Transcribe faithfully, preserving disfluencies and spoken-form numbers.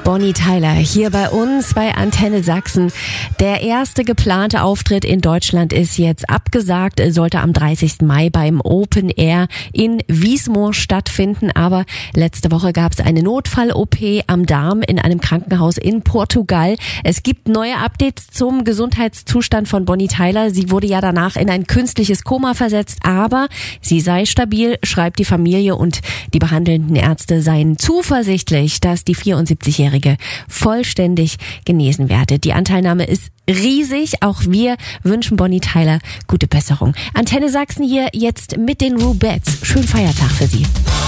Bonnie Tyler hier bei uns bei Antenne Sachsen. Der erste geplante Auftritt in Deutschland ist jetzt abgesagt, sollte am dreißigsten Mai beim Open Air in Wiesmoor stattfinden. Aber letzte Woche gab es eine Notfall-O P am Darm in einem Krankenhaus in Portugal. Es gibt neue Updates zum Gesundheitszustand von Bonnie Tyler. Sie wurde ja danach in ein künstliches Koma versetzt, aber sie sei stabil, schreibt die Familie, und die behandelnden Ärzte seien zuversichtlich, dass die vierundsiebzigjährige vollständig genesen werde. Die Anteilnahme ist riesig. Auch wir wünschen Bonnie Tyler gute Besserung. Antenne Sachsen hier jetzt mit den Rubettes. Schönen Feiertag für Sie.